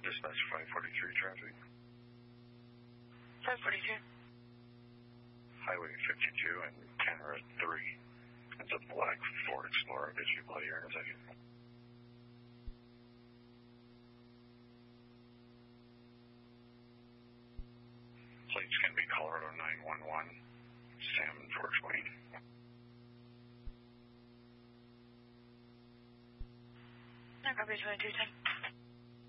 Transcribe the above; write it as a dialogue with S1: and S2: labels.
S1: Dispatch 543 traffic.
S2: 542.
S1: Highway 52 and Camera 3. It's a black Ford Explorer. Did you play your intersection? Plates can be Colorado 911, Sam George Wayne.
S2: No, copy 2210.